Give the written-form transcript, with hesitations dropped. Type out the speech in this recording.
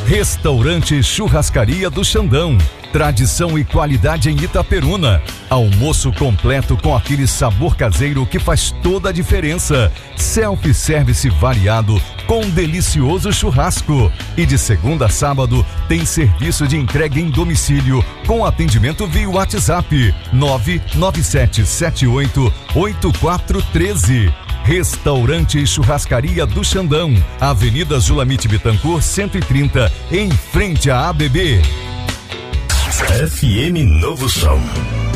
Restaurante Churrascaria do Xandão. Tradição e qualidade em Itaperuna. Almoço completo com aquele sabor caseiro que faz toda a diferença. Self-service variado com um delicioso churrasco. E de segunda a sábado tem serviço de entrega em domicílio com atendimento via WhatsApp 997788413. Restaurante e Churrascaria do Xandão, Avenida Zulamite Bittencourt 130, em frente à ABB. FM Novo Som.